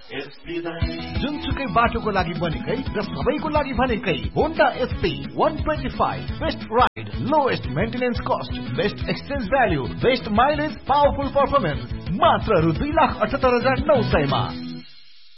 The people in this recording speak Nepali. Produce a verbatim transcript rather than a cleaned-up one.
जुनसुकै बाटोको लागि बनेकै र सबैको लागि भनेकै Honda SP one twenty-five best ride, lowest maintenance cost, best exchange value, best mileage, powerful performance, मात्र रु दुई लाख अठहत्तर हजार नौ सयमा।